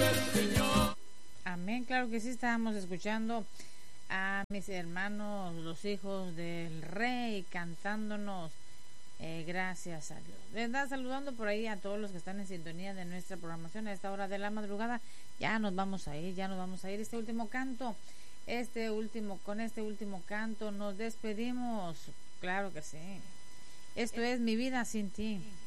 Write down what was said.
Amén, claro que sí, estábamos escuchando a mis hermanos, los hijos del Rey, cantándonos gracias a Dios. ¿Verdad? Saludando por ahí a todos los que están en sintonía de nuestra programación a esta hora de la madrugada. Ya nos vamos a ir. Este último canto, con este último canto nos despedimos. Claro que sí. Esto es Mi Vida Sin Ti.